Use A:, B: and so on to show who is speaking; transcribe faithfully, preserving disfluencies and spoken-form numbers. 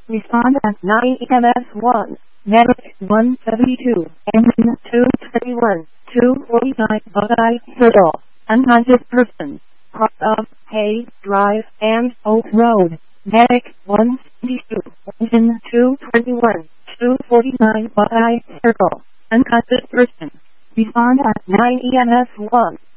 A: Respond at nine E M S one. Medic one seventy-two. Engine two thirty-one. two forty-nine Buckeye Circle. Unconscious person. Part of Hay Drive and Oak Road. Medic one seventy-two. Engine two twenty-one. two forty-nine Buckeye Circle. Unconscious person. Respond at nine E M S one.